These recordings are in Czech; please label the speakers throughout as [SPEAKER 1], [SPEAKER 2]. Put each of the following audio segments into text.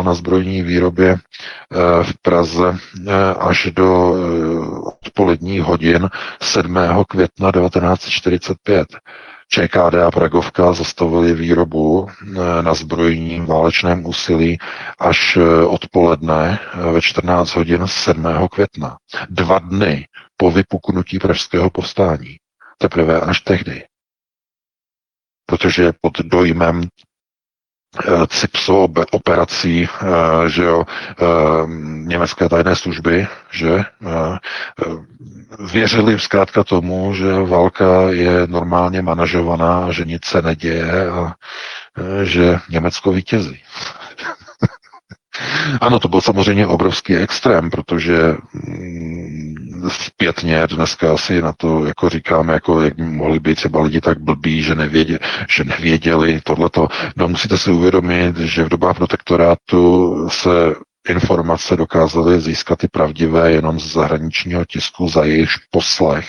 [SPEAKER 1] na zbrojní výrobě v Praze až do odpoledních hodin 7. května 1945. ČKD a Pragovka zastavili výrobu na zbrojním válečném úsilí až odpoledne ve 14 hodin 7. května. 2 dny po vypuknutí pražského povstání. Teprve až tehdy. Protože pod dojmem CIPSO operací, že jo, německé tajné služby, že věřili zkrátka tomu, že válka je normálně manažovaná, že nic se neděje a že Německo vítězí. Ano, to byl samozřejmě obrovský extrém, protože zpětně dneska asi na to jako říkáme, jako jak mohli být třeba lidi tak blbí, že nevěděli tohleto. No musíte si uvědomit, že v dobách protektorátu se informace dokázaly získat i pravdivé jenom z zahraničního tisku, za jejichž poslech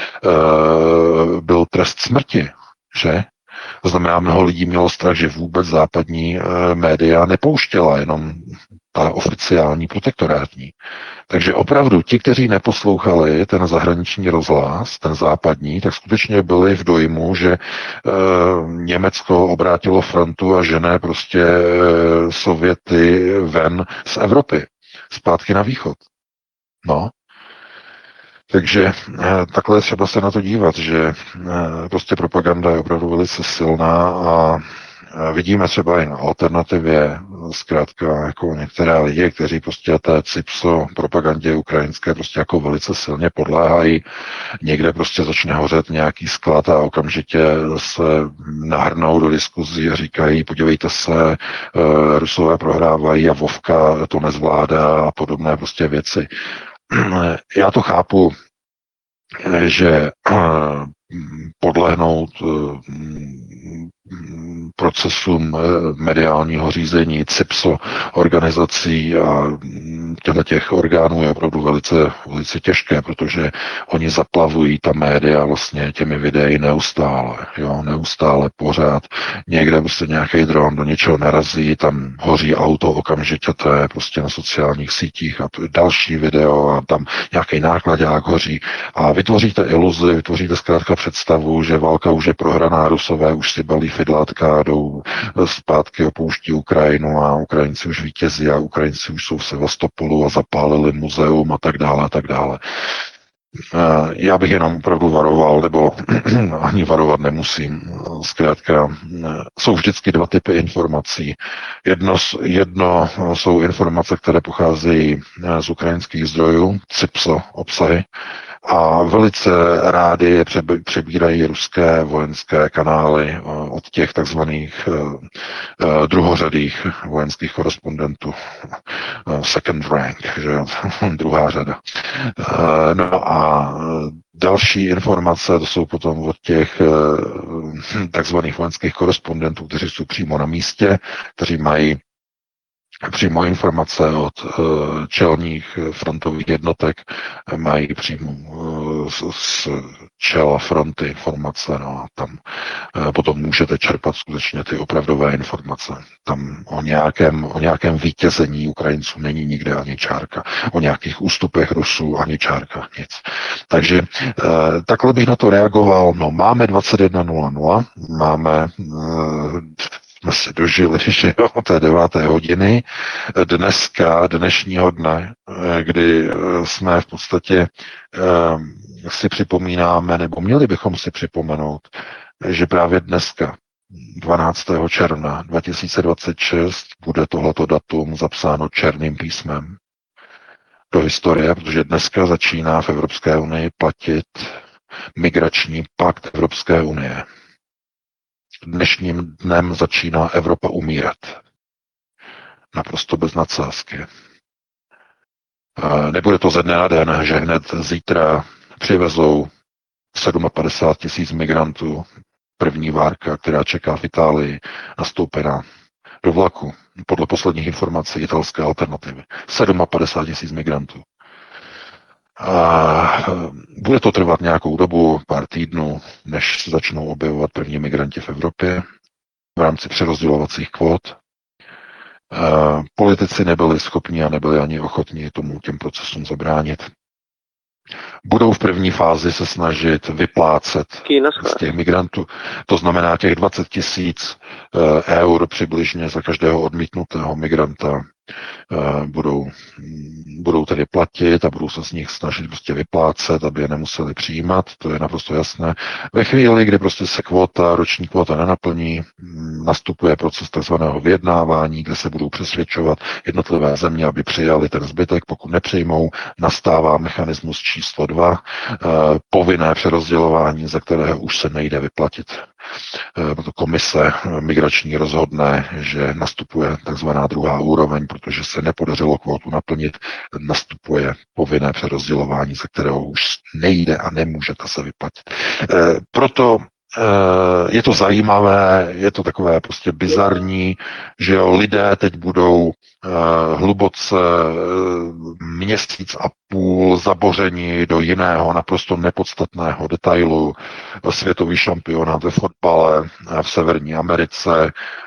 [SPEAKER 1] byl trest smrti, že? To znamená, mnoho lidí mělo strach, že vůbec západní média nepouštěla, jenom ta oficiální protektorátní. Takže opravdu ti, kteří neposlouchali ten zahraniční rozhlas, ten západní, tak skutečně byli v dojmu, že Německo obrátilo frontu a žene prostě Sověty ven z Evropy, zpátky na východ. No, takže takhle je třeba se na to dívat, že prostě propaganda je opravdu velice silná a vidíme třeba i na alternativě, zkrátka jako některé lidi, kteří prostě té CIPSO propagandě ukrajinské prostě jako velice silně podléhají. Někde prostě začne hořet nějaký sklad a okamžitě se nahrnou do diskuzí a říkají, podívejte se, Rusové prohrávají a Vovka to nezvládá a podobné prostě věci. Já to chápu, že podlehnout procesům mediálního řízení, CIPSO organizací a těch orgánů je opravdu velice, velice těžké, protože oni zaplavují ta média vlastně těmi videi neustále, jo, neustále pořád. Někde prostě nějaký dron do něčeho narazí, tam hoří auto okamžitě, to je prostě na sociálních sítích a další video a tam nějaký nákladák hoří a vytvoříte iluzi, vytvoříte zkrátka představu, že válka už je prohraná, Rusové už si balí fidlátka, jdou zpátky, opouští Ukrajinu a Ukrajinci už vítězí a Ukrajinci už jsou v Sevastopolu a zapálili muzeum a tak dále, a tak dále. Já bych jenom opravdu varoval, nebo ani varovat nemusím. Zkrátka, jsou vždycky 2 typy informací. Jedno jsou informace, které pocházejí z ukrajinských zdrojů, CIPSO obsahy, a velice rádi je přebírají ruské vojenské kanály od těch takzvaných druhořadých vojenských korespondentů, second rank, že druhá řada. No a další informace, to jsou potom od těch takzvaných vojenských korespondentů, kteří jsou přímo na místě, kteří mají přímo informace od čelních frontových jednotek, mají přímo z čela fronty informace, no a tam potom můžete čerpat skutečně ty opravdové informace. Tam o nějakém vítězení Ukrajinců není nikde ani čárka. O nějakých ústupech Rusů ani čárka, nic. Takže takhle bych na to reagoval. No, máme 21:00, máme jsme se dožili, že jo, té 9. hodiny dnešního dne, kdy jsme v podstatě si připomínáme, nebo měli bychom si připomenout, že právě dneska, 12. června 2026, bude tohleto datum zapsáno černým písmem do historie, protože dneska začíná v Evropské unii platit migrační pakt Evropské unie. Dnešním dnem začíná Evropa umírat. Naprosto bez nadsázky. Nebude to ze dne na den, že hned zítra přivezou 57 000 migrantů. První várka, která čeká v Itálii, nastoupená do vlaku. Podle posledních informací italské alternativy. 57 000 migrantů. A bude to trvat nějakou dobu, pár týdnů, než se začnou objevovat první migranti v Evropě v rámci přerozdělovacích kvót. Politici nebyli schopni a nebyli ani ochotni těm procesům zabránit. Budou v první fázi se snažit vyplácet z těch migrantů. To znamená těch 20 000 eur přibližně za každého odmítnutého migranta budou tedy platit a budou se z nich snažit prostě vyplácet, aby je nemuseli přijímat, to je naprosto jasné. Ve chvíli, kdy prostě se roční kvota nenaplní, nastupuje proces takzvaného vyjednávání, kde se budou přesvědčovat jednotlivé země, aby přijali ten zbytek. Pokud nepřijmou, nastává mechanismus číslo 2, povinné přerozdělování, za kterého už se nejde vyplatit. Proto komise migrační rozhodne, že nastupuje takzvaná druhá úroveň, protože se nepodařilo kvotu naplnit, nastupuje povinné přerozdělování, ze kterého už nejde a nemůžete se vyplatit. Proto je to zajímavé, je to takové prostě bizarní, že lidé teď budou hluboce měsíc a půl zabořeni do jiného naprosto nepodstatného detailu. Světový šampionát ve fotbale v Severní Americe.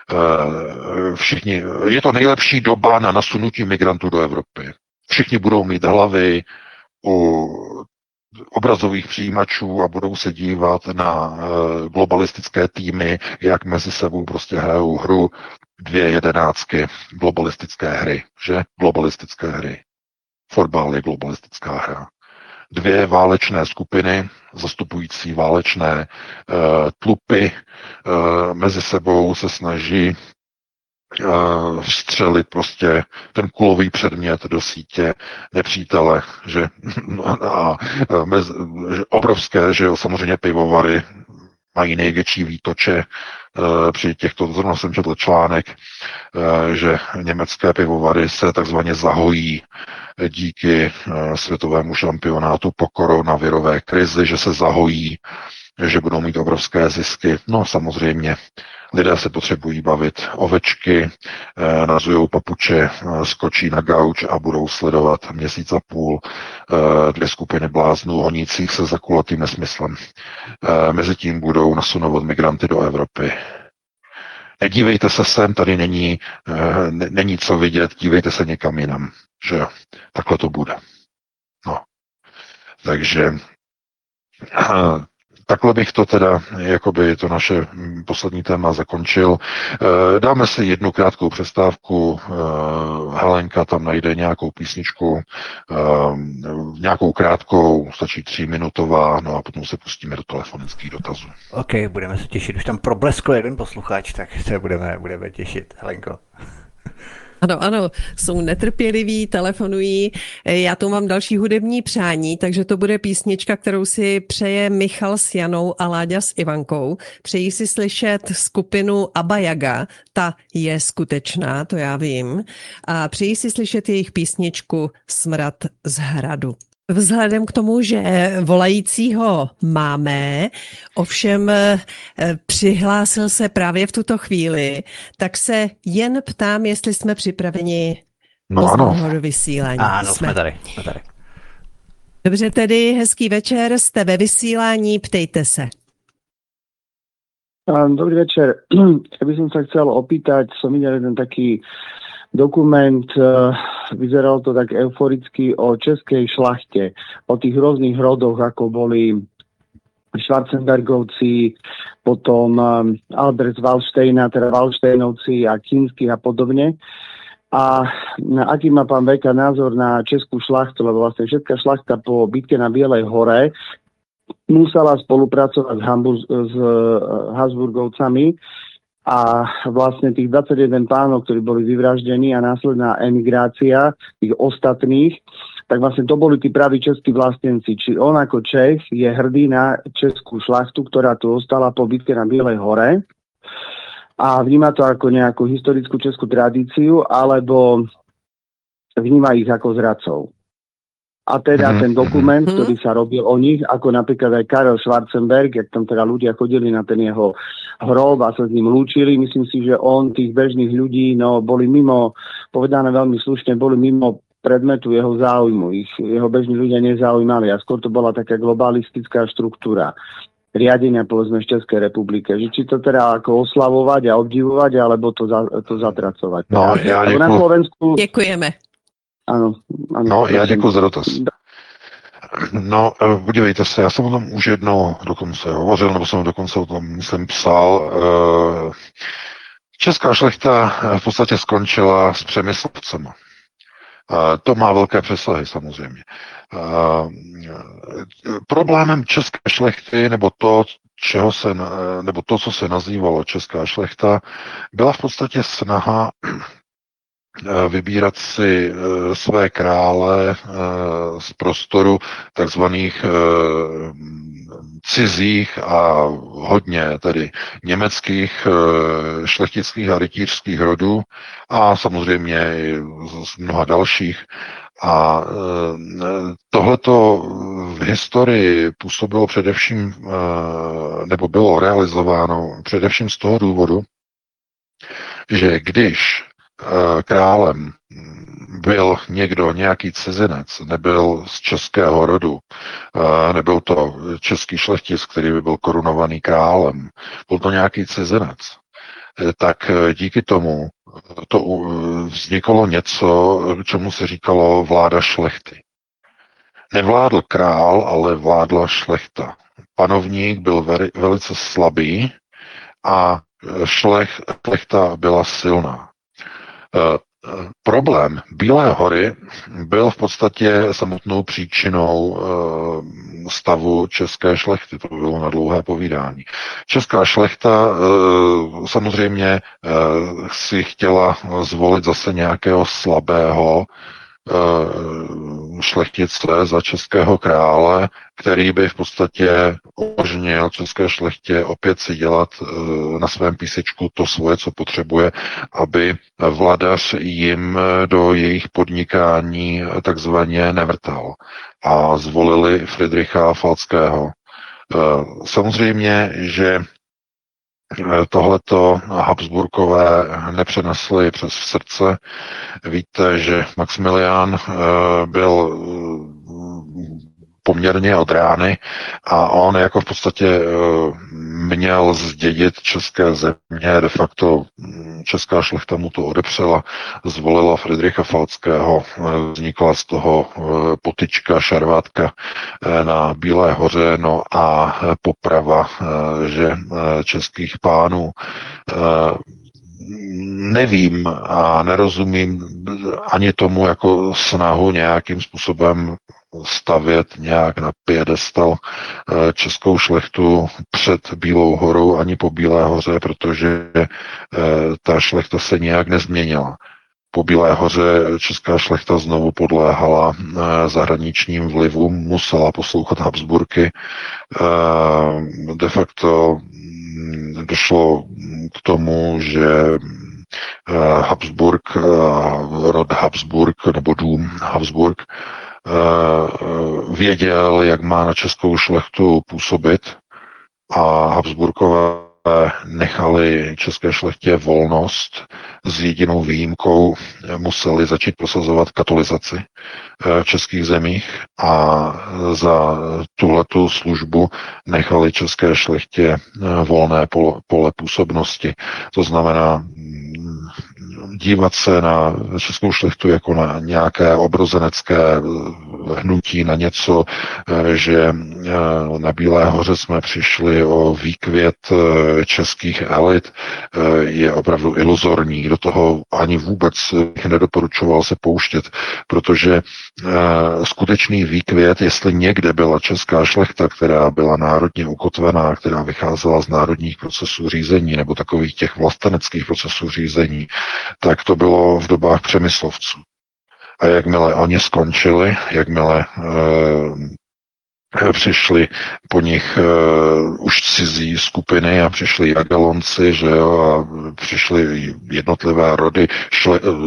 [SPEAKER 1] Je to nejlepší doba na nasunutí migrantů do Evropy. Všichni budou mít hlavy u obrazových přijímačů a budou se dívat na globalistické týmy, jak mezi sebou prostě hrajou hru 2 jedenáctky globalistické hry, že? Globalistické hry. Fotbal je globalistická hra. 2 válečné skupiny, zastupující válečné tlupy, mezi sebou se snaží vstřelit prostě ten kulový předmět do sítě nepřítele, že obrovské, že jo, samozřejmě pivovary mají největší výtoče při těchto, zrovna jsem četl článek, že německé pivovary se takzvaně zahojí díky světovému šampionátu po koronavirové krizi, že se zahojí, že budou mít obrovské zisky. No samozřejmě, lidé se potřebují bavit. Ovečky nazujou papuče, skočí na gauč a budou sledovat měsíc a půl 2 skupiny bláznů honících se za kulatým nesmyslem. Mezitím budou nasunovat migranty do Evropy. Nedívejte se sem, tady není co vidět, dívejte se někam jinam. Že jo, takhle to bude. No. Takže takhle bych to teda, jakoby to naše poslední téma zakončil. Dáme si jednu krátkou přestávku. Helenka tam najde nějakou písničku, nějakou krátkou, stačí 3minutová, no a potom se pustíme do telefonických dotazů.
[SPEAKER 2] OK, budeme se těšit. Už tam probleskl jeden posluchač, tak se budeme těšit. Helenko.
[SPEAKER 3] Ano, jsou netrpěliví, telefonují. Já tu mám další hudební přání, takže to bude písnička, kterou si přeje Michal s Janou a Láďa s Ivankou. Přejí si slyšet skupinu Abba Yaga, ta je skutečná, to já vím. A přejí si slyšet jejich písničku Smrad z hradu. Vzhledem k tomu, že volajícího máme, ovšem přihlásil se právě v tuto chvíli, tak se jen ptám, jestli jsme připraveni do vysílání.
[SPEAKER 2] Ano, jsme tady.
[SPEAKER 3] Dobře, tedy hezký večer, jste ve vysílání, ptejte se.
[SPEAKER 4] Dobrý večer. Ja by som sa chcel opýtať, som videl jeden taký dokument, vyzeralo to tak euforicky o českej šlachte, o tých rôznych rodoch, ako boli Schwarzenbergovci, potom Albert z Valdštejna, teda Valdštejnovci a Kinských a podobne. A aký má pán Beka názor na českú šlachtu, lebo vlastne všetká šlachta po bitke na Bielej hore musela spolupracovať s Habsburgovcami a vlastne tých 21 pánov, ktorí boli vyvraždení a následná emigrácia tých ostatných, tak vlastne to boli tí praví českí vlastenci. Či on ako Čech je hrdý na českú šlachtu, ktorá tu ostala po bitke na Bielej hore a vníma to ako nejakú historickú českú tradíciu, alebo vníma ich ako zradcov. A teda ten dokument, ktorý sa robil o nich, ako napríklad aj Karel Schwarzenberg, jak tam teda ľudia chodili na ten jeho hrob a sa s ním lúčili, myslím si, že on tých bežných ľudí, boli mimo, povedané veľmi slušne, boli mimo predmetu jeho záujmu. Jeho bežní ľudia nezaujímali a skôr to bola taká globalistická štruktúra. riadenia, povedzme, v Českej republike. Že či to teda ako oslavovať a obdivovať, alebo to zatracovať.
[SPEAKER 1] No, já
[SPEAKER 4] Lebo na
[SPEAKER 1] děkuji.
[SPEAKER 4] Slovensku...
[SPEAKER 3] Děkujeme.
[SPEAKER 4] Ano,
[SPEAKER 1] No, já děkuji za dotaz. No, podívejte se, já jsem o tom už jednou dokonce hovořil, nebo jsem dokonce o tom, myslím, psal. Česká šlechta v podstatě skončila s Přemyslovcema. To má velké přesahy samozřejmě. Problémem české šlechty, nebo to, co se nazývalo česká šlechta, byla v podstatě snaha vybírat si své krále z prostoru takzvaných cizích a hodně tedy německých šlechtických a rytířských rodů a samozřejmě i z mnoha dalších. A tohleto v historii působilo především, nebo bylo realizováno především z toho důvodu, že když králem byl někdo, nějaký cizinec, nebyl z českého rodu, nebyl to český šlechtic, který by byl korunovaný králem, byl to nějaký cizinec, tak díky tomu to vzniklo něco, čemu se říkalo vláda šlechty. Nevládl král, ale vládla šlechta. Panovník byl velice slabý a šlechta byla silná. Problém Bílé hory byl v podstatě samotnou příčinou stavu české šlechty. To bylo na dlouhé povídání. Česká šlechta samozřejmě si chtěla zvolit zase nějakého slabého šlechtice za českého krále, který by v podstatě umožnil české šlechtě opět si dělat na svém písečku to svoje, co potřebuje, aby vladař jim do jejich podnikání takzvaně nevrtal. A zvolili Fridricha Falckého. Samozřejmě, že tohleto Habsburkové nepřenesli přes srdce. Víte, že Maximilián byl poměrně od rány a on jako v podstatě měl zdědit české země, de facto česká šlechta mu to odepřela, zvolila Fridricha Falckého, vznikla z toho potyčka, šarvátka na Bílé hoře, no a poprava, že českých pánů. Nevím a nerozumím ani tomu jako snahu nějakým způsobem stavět nějak na piedestal českou šlechtu před Bílou horou ani po Bílé hoře, protože ta šlechta se nějak nezměnila. Po Bílé hoře česká šlechta znovu podléhala zahraničním vlivům, musela poslouchat Habsburky. De facto došlo k tomu, že Habsburg, rod Habsburg nebo dům Habsburg věděl, jak má na českou šlechtu působit a Habsburkové nechali české šlechtě volnost, s jedinou výjimkou museli začít prosazovat katolizaci v českých zemích a za tuhletu službu nechali české šlechtě volné pole působnosti. To znamená dívat se na českou šlechtu jako na nějaké obrozenecké hnutí, na něco, že na Bílé hoře jsme přišli o výkvět českých elit, je opravdu iluzorní. Do toho ani vůbec bych nedoporučoval se pouštět, protože skutečný výkvět, jestli někde byla česká šlechta, která byla národně ukotvená, která vycházela z národních procesů řízení nebo takových těch vlasteneckých procesů řízení, tak to bylo v dobách Přemyslovců. A jakmile oni skončili, jakmile přišli po nich už cizí skupiny a přišli Jagelonci, že jo, a přišly jednotlivé rody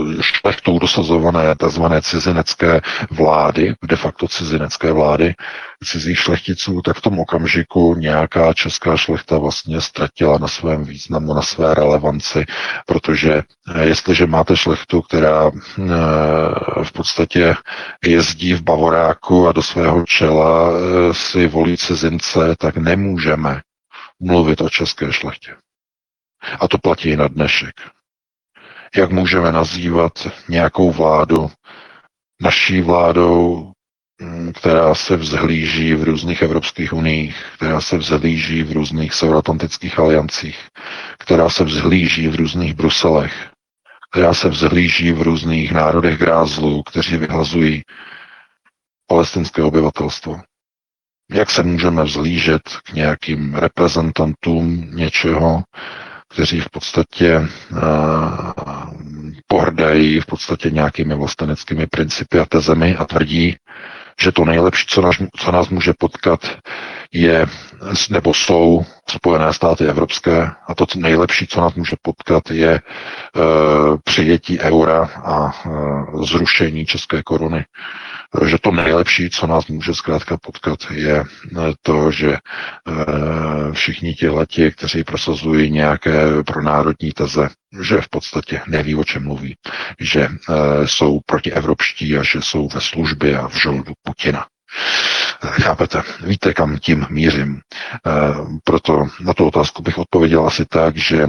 [SPEAKER 1] šlechtou dosazované tzv. Cizinecké vlády, de facto cizinecké vlády, cizích šlechticů, tak v tom okamžiku nějaká česká šlechta vlastně ztratila na svém významu, na své relevanci, protože jestliže máte šlechtu, která v podstatě jezdí v bavoráku a do svého čela si volí cizince, tak nemůžeme mluvit o české šlechtě. A to platí i na dnešek. Jak můžeme nazývat nějakou vládu naší vládou, která se vzhlíží v různých evropských uniích, která se vzhlíží v různých severoatlantických aliancích, která se vzhlíží v různých Bruselech, která se vzhlíží v různých národech grázlů, kteří vyhlazují palestinské obyvatelstvo. Jak se můžeme vzhlížet k nějakým reprezentantům něčeho, kteří v podstatě pohrdají v podstatě nějakými vlasteneckými principy a tezemi a tvrdí, že to nejlepší, co nás může potkat, je, nebo jsou Spojené státy evropské a to nejlepší, co nás může potkat, je přijetí eura a zrušení české koruny. Že to nejlepší, co nás může zkrátka potkat, je to, že všichni tihleti, kteří prosazují nějaké pronárodní teze, že v podstatě neví, o čem mluví, že jsou protievropští a že jsou ve službě a v žoldu Putina. Chápete? Víte, kam tím mířím. Proto na tu otázku bych odpověděl asi tak, že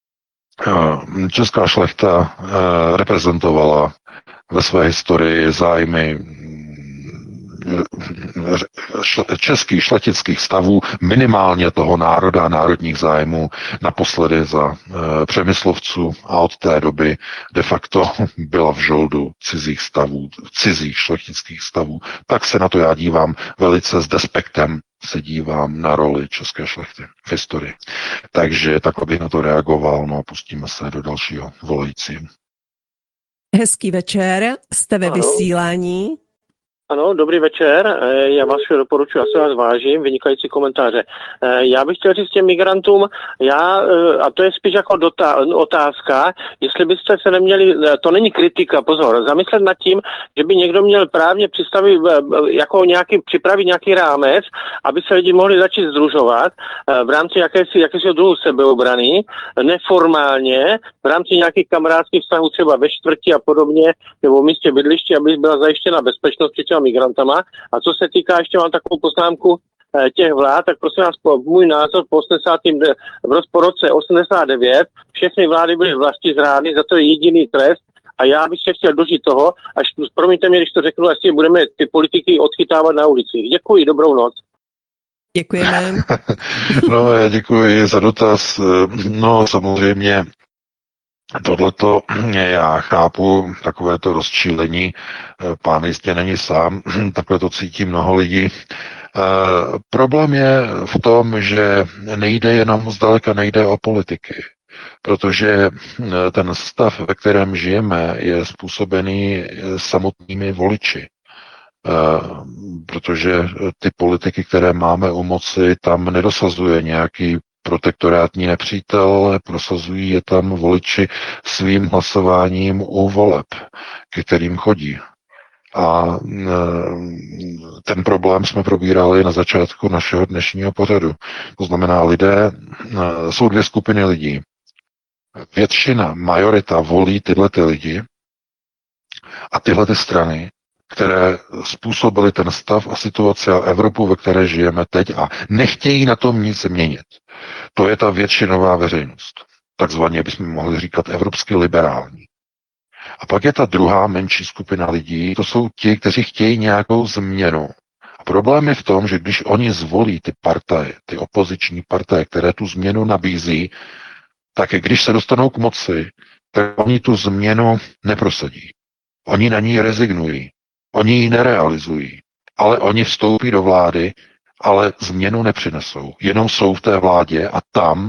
[SPEAKER 1] česká šlechta reprezentovala ve své historii zájmy českých šlechtických stavů, minimálně toho národa a národních zájmů, naposledy za Přemyslovců a od té doby de facto byla v žoldu cizích stavů, cizích šlechtických stavů. Tak se na to já dívám velice s despektem, se dívám na roli české šlechty v historii. Takže takhle bych na to reagoval, no a pustíme se do dalšího volajícího.
[SPEAKER 3] Hezký večer, jste ve vysílání.
[SPEAKER 5] Ano, dobrý večer, já vás doporučuji, já se vás vážím, vynikající komentáře. Já bych chtěl říct těm migrantům, a to je spíš jako otázka, jestli byste se neměli, to není kritika, pozor, zamyslet nad tím, že by někdo měl právně připravit nějaký rámec, aby se lidi mohli začít sdružovat v rámci jakési druhu sebeobrany, neformálně, v rámci nějakých kamarádských vztahů třeba ve čtvrti a podobně, nebo v místě bydliště, aby byla zajištěna bezpečnost migrantama. A co se týká, ještě mám takovou poznámku těch vlád, tak prosím vás, můj názor po roce 89 všechny vlády byly vlastizrány, za to je jediný trest a já bych se chtěl dožít toho, až promiňte mě, když to řeknu, jestli budeme ty politiky odchytávat na ulicích. Děkuji, dobrou noc.
[SPEAKER 3] Děkujeme.
[SPEAKER 1] No, já děkuji za dotaz. No, samozřejmě tohleto já chápu, takovéto rozčílení, pán jistě není sám, takhle to cítí mnoho lidí. Problém je v tom, že nejde jenom zdaleka nejde o politiky, protože ten stav, ve kterém žijeme, je způsobený samotnými voliči. Protože ty politiky, které máme u moci, tam nedosazuje nějaký protektorátní nepřítel, prosazují je tam voliči svým hlasováním u voleb, ke kterým chodí. A ten problém jsme probírali na začátku našeho dnešního pořadu. To znamená, jsou dvě skupiny lidí. Většina, majorita volí tyhle ty lidi a tyhle ty strany, které způsobily ten stav a situaci a Evropu, ve které žijeme teď a nechtějí na tom nic změnit. To je ta většinová veřejnost. Takzvaně bychom mohli říkat evropsky liberální. A pak je ta druhá menší skupina lidí, to jsou ti, kteří chtějí nějakou změnu. A problém je v tom, že když oni zvolí ty partaje, ty opoziční partaje, které tu změnu nabízí, tak když se dostanou k moci, tak oni tu změnu neprosadí. Oni na ní rezignují. Oni ji nerealizují. Ale oni vstoupí do vlády, ale změnu nepřinesou. Jenom jsou v té vládě a tam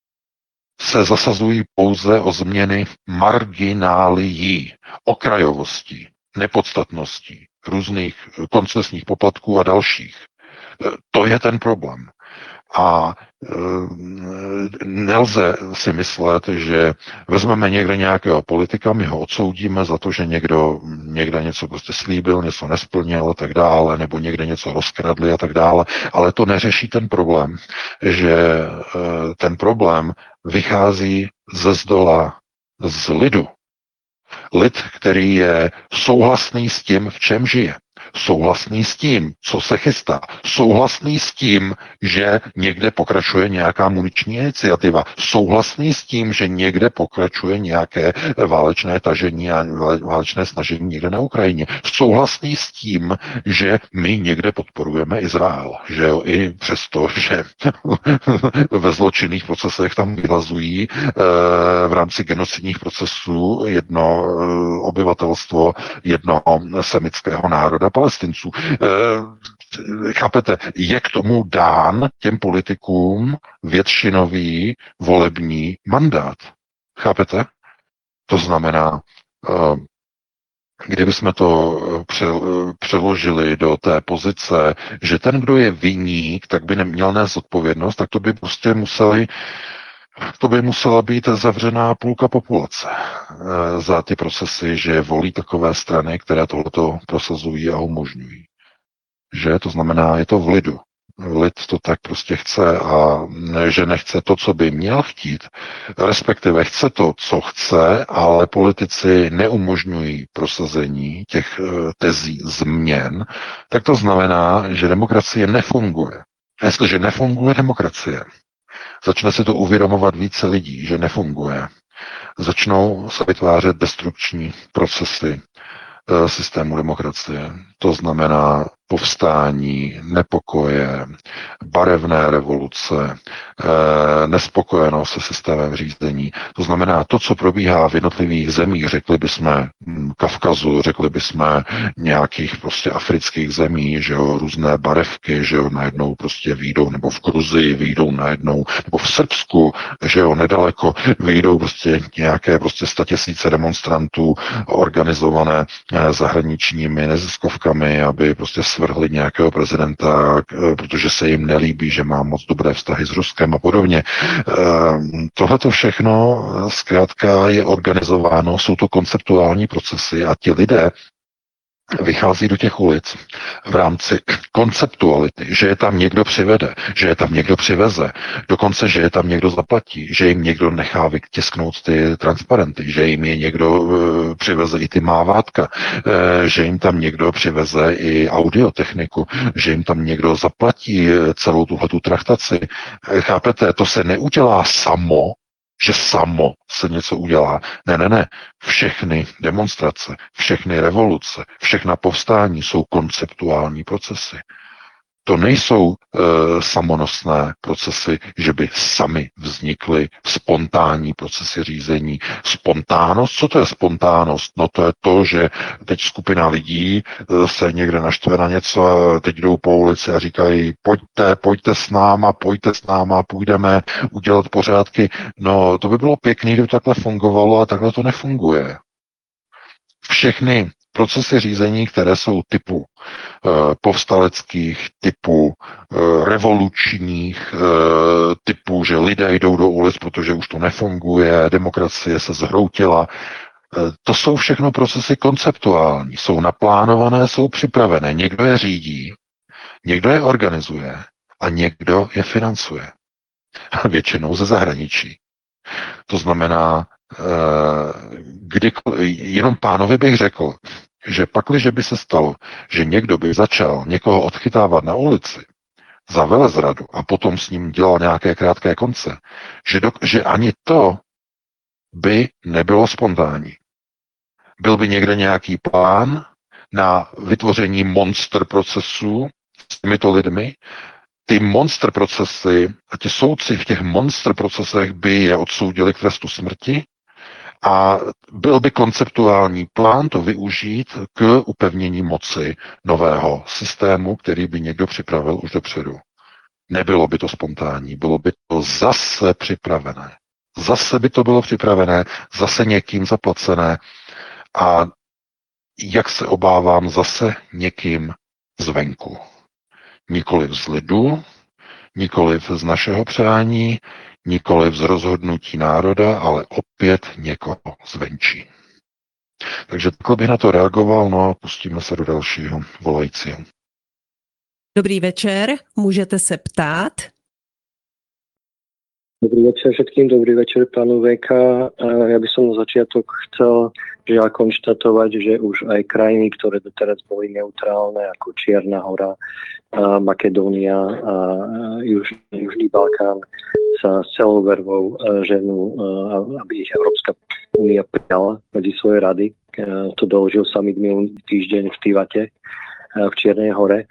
[SPEAKER 1] se zasazují pouze o změny marginálií, okrajovostí, nepodstatností, různých koncesních poplatků a dalších. To je ten problém. A nelze si myslet, že vezmeme někde nějakého politika, my ho odsoudíme za to, že někde něco prostě slíbil, něco nesplnil a tak dále, nebo někde něco rozkradli a tak dále, ale to neřeší ten problém, že ten problém vychází ze zdola, z lidu. Lid, který je souhlasný s tím, v čem žije. Souhlasný s tím, co se chystá. Souhlasný s tím, že někde pokračuje nějaká muniční iniciativa. Souhlasný s tím, že někde pokračuje nějaké válečné tažení a válečné snažení někde na Ukrajině. Souhlasný s tím, že my někde podporujeme Izrael. Že jo, i přesto, že ve zločinných procesech tam vyhlazují v rámci genocidních procesů jedno obyvatelstvo jednoho semického národa Palestinců. Chápete, je k tomu dán těm politikům většinový volební mandát. Chápete? To znamená, kdybychom to přeložili do té pozice, že ten, kdo je viník, tak by neměl nést odpovědnost, tak to by prostě musela být zavřená půlka populace za ty procesy, že volí takové strany, které tohleto prosazují a umožňují. Že to znamená, je to v lidu. Lid to tak prostě chce a že nechce to, co by měl chtít, respektive chce to, co chce, ale politici neumožňují prosazení těch tezí změn, tak to znamená, že demokracie nefunguje. A jestliže nefunguje demokracie, začne si to uvědomovat více lidí, že nefunguje. Začnou se vytvářet destrukční procesy systému demokracie. To znamená povstání, nepokoje, barevné revoluce, nespokojenost se systémem řízení. To znamená to, co probíhá v jednotlivých zemích, řekli bychom Kavkazu, řekli bychom nějakých prostě afrických zemí, že jo, různé barevky, že jo, najednou prostě výjdou, nebo v Gruzii výjdou najednou, nebo v Srbsku, že jo, nedaleko výjdou prostě nějaké prostě 100 000 demonstrantů organizované zahraničními neziskovkami, aby prostě svrhli nějakého prezidenta, protože se jim nelíbí, že má moc dobré vztahy s Ruskem a podobně. Tohle to všechno zkrátka je organizováno, jsou to konceptuální procesy a ti lidé vychází do těch ulic v rámci konceptuality, že je tam někdo přivede, že je tam někdo přiveze, dokonce, že je tam někdo zaplatí, že jim někdo nechá vytisknout ty transparenty, že jim je někdo přiveze i ty mávátka, že jim tam někdo přiveze i audiotechniku, že jim tam někdo zaplatí celou tuhletu traktaci. Chápete, to se neudělá samo, že samo se něco udělá. Ne. Všechny demonstrace, všechny revoluce, všechna povstání jsou konceptuální procesy. To nejsou samonosné procesy, že by sami vznikly spontánní procesy řízení. Spontánnost, co to je spontánnost? No to je to, že teď skupina lidí se někde naštve na něco a teď jdou po ulici a říkají pojďte s náma, půjdeme udělat pořádky. No to by bylo pěkný, kdyby takhle fungovalo a takhle to nefunguje. Všechny procesy řízení, které jsou typu povstaleckých, typu revolučních, typu, že lidé jdou do ulic, protože už to nefunguje, demokracie se zhroutila. To jsou všechno procesy konceptuální, jsou naplánované, jsou připravené. Někdo je řídí, někdo je organizuje a někdo je financuje. Většinou ze zahraničí. To znamená, jenom pánovi bych řekl, že pakliže by se stalo, že někdo by začal někoho odchytávat na ulici za velezradu a potom s ním dělal nějaké krátké konce, že ani to by nebylo spontánní. Byl by někde nějaký plán na vytvoření monster procesů s těmito lidmi. Ty monster procesy a ti soudci v těch monster procesech by je odsoudili k trestu smrti a byl by konceptuální plán to využít k upevnění moci nového systému, který by někdo připravil už dopředu. Nebylo by to spontánní, bylo by to zase připravené. Zase by to bylo připravené, zase někým zaplacené a jak se obávám, zase někým zvenku. Nikoliv z lidu, Nikoliv z našeho přání, nikoliv z rozhodnutí národa, ale opět někoho zvenčí. Takže takhle bych na to reagoval, no a pustíme se do dalšího volajícího.
[SPEAKER 3] Dobrý večer, můžete se ptát.
[SPEAKER 6] Dobrý večer všetkým, dobrý večer pánu VK. Ja by som na začiatok chcel žiaľ konštatovať, že už aj krajiny, ktoré doteraz boli neutrálne, ako Čierna hora, Makedónia a Južný Balkán, sa s celou vervou ženú, aby ich Európska únia prijala medzi svoje rady. To doložil summit minulý týždeň v Tivate v Čiernej hore.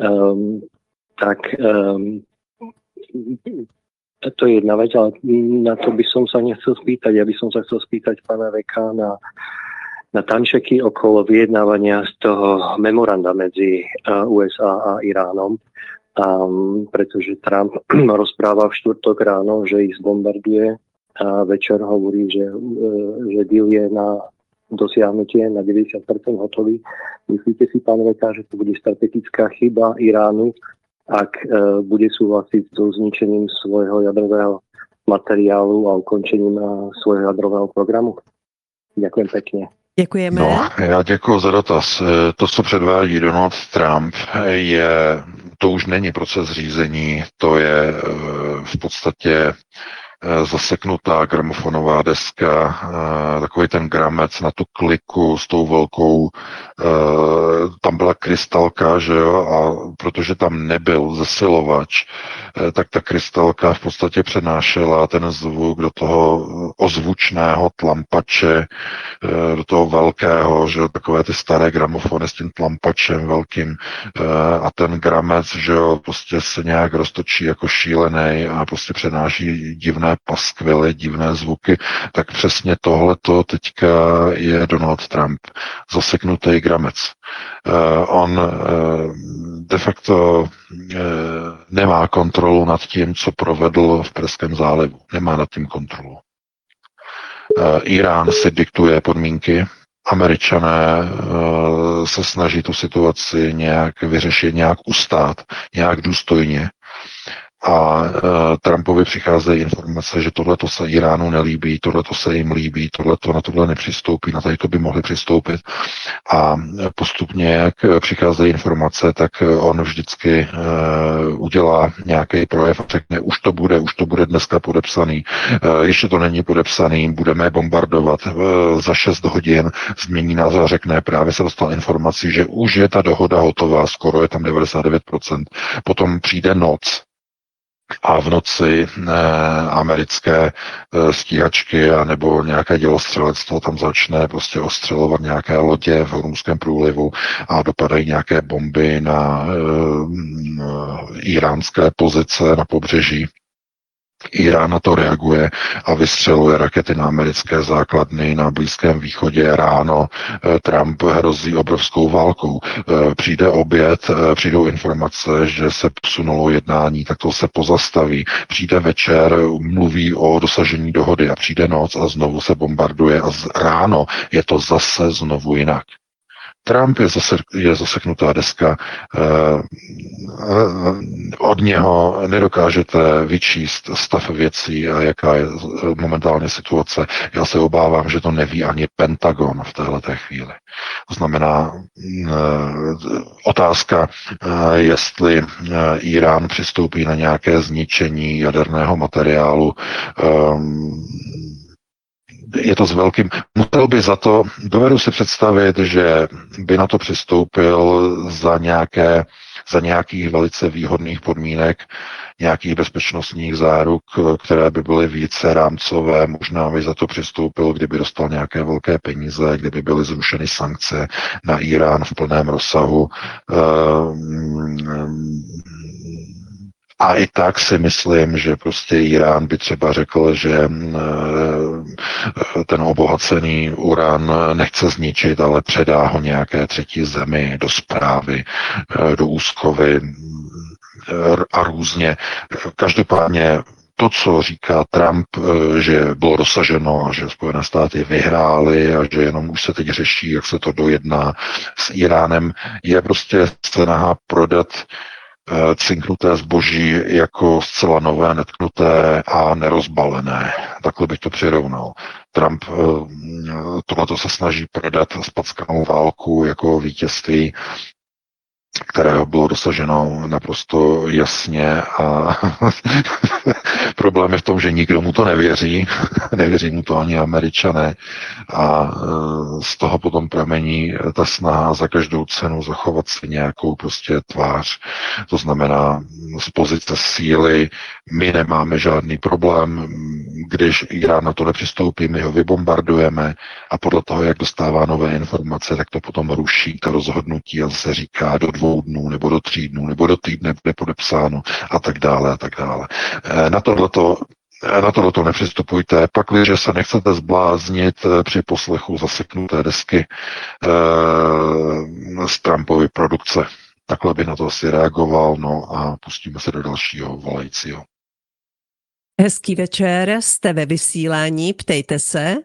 [SPEAKER 6] To je jedna vec, ale na to by som sa nechcel spýtať. Ja by som sa chcel spýtať pána VK na tančeky okolo vyjednávania z toho memoranda medzi USA a Iránom. Pretože Trump rozpráva v štvrtok ráno, že ich zbombarduje a večer hovorí, že deal je na dosiahnutie na 90% hotový. Myslíte si, pán VK, že to bude strategická chyba Iránu, ak bude súhlasiť so zničením svojho jadrového materiálu a ukončením svojho jadrového programu? Ďakujem pekne.
[SPEAKER 3] Děkujeme.
[SPEAKER 1] No, já děkuji za dotaz. To, co předvádí Donald Trump, to už není proces řízení, to je v podstatě zaseknutá gramofonová deska, takový ten gramec na tu kliku s tou velkou, tam byla krystalka, že jo, a protože tam nebyl zesilovač, tak ta krystalka v podstatě přenášela ten zvuk do toho ozvučného tlampače, do toho velkého, že jo, takové ty staré gramofony s tím tlampačem velkým, a ten gramec, že jo, prostě se nějak roztočí jako šílený a prostě přenáší divné paskvily, divné zvuky, tak přesně tohleto teďka je Donald Trump, zaseknutý gramec. On de facto nemá kontrolu nad tím, co provedl v Perském zálivu. Nemá nad tím kontrolu. Irán si diktuje podmínky, Američané se snaží tu situaci nějak vyřešit, nějak ustát, nějak důstojně. A Trumpovi přicházejí informace, že tohleto se Iránu nelíbí, tohleto se jim líbí, tohleto na tohle nepřistoupí, na tady to by mohli přistoupit. A postupně, jak přicházejí informace, tak on vždycky udělá nějaký projev a řekne, už to bude dneska podepsaný, ještě to není podepsaný, budeme bombardovat, za 6 hodin změní názor a řekne, právě se dostal informací, že už je ta dohoda hotová, skoro je tam 99%. Potom přijde noc, a v noci americké stíhačky nebo nějaké dělostřelectvo tam začne prostě ostřelovat nějaké lodě v Hormuzském průlivu a dopadají nějaké bomby na iránské pozice na pobřeží. Irán na to reaguje a vystřeluje rakety na americké základny na Blízkém východě ráno. Trump hrozí obrovskou válkou. Přijde oběd, přijdou informace, že se posunulo jednání, tak to se pozastaví. Přijde večer, mluví o dosažení dohody a přijde noc a znovu se bombarduje a ráno je to zase znovu jinak. Trump je zaseknutá deska, od něho nedokážete vyčíst stav věcí a jaká je momentálně situace. Já se obávám, že to neví ani Pentagon v téhleté chvíli. To znamená otázka, jestli Irán přistoupí na nějaké zničení jaderného materiálu, je to s velkým, musel by za to, dovedu si představit, že by na to přistoupil za nějakých velice výhodných podmínek, nějakých bezpečnostních záruk, které by byly více rámcové, možná by za to přistoupil, kdyby dostal nějaké velké peníze, kdyby byly zrušeny sankce na Irán v plném rozsahu. A i tak si myslím, že prostě Irán by třeba řekl, že ten obohacený uran nechce zničit, ale předá ho nějaké třetí zemi do správy, do úschovy a různě. Každopádně to, co říká Trump, že bylo dosaženo a že Spojené státy vyhrály a že jenom už se teď řeší, jak se to dojedná s Iránem, je prostě snaha prodat cinknuté zboží jako zcela nové, netknuté a nerozbalené. Takhle bych to přirovnal. Trump tohleto se snaží prodat spackanou válku jako vítězství, kterého bylo dosaženo naprosto jasně a problém je v tom, že nikdo mu to nevěří, nevěří mu to ani Američané a z toho potom pramení ta snaha za každou cenu zachovat si nějakou prostě tvář, to znamená z pozice síly, my nemáme žádný problém, když Irán na to nepřistoupí, my ho vybombardujeme a podle toho, jak dostává nové informace, tak to potom ruší ta rozhodnutí a se říká do 2 dnů, nebo do 3 dnů, nebo do týdne bude podepsáno a tak dále a tak dále. Na tohleto nepřistupujte, pakliže se nechcete zbláznit při poslechu zaseknuté desky z Trumpovy produkce. Takhle bych na to asi reagoval, no a pustíme se do dalšího volajícího.
[SPEAKER 3] Hezký večer, jste ve vysílání, ptejte se.